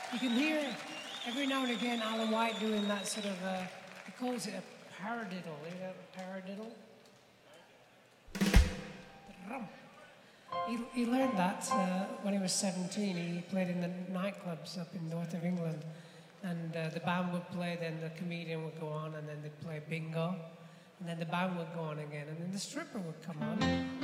You can hear every now and again Alan White doing that sort of, he calls it a paradiddle. You know, paradiddle? He learned that when he was 17. He played in the nightclubs up in north of England. And the band would play, then the comedian would go on, and then they'd play bingo. And then the band would go on again, and then the stripper would come on.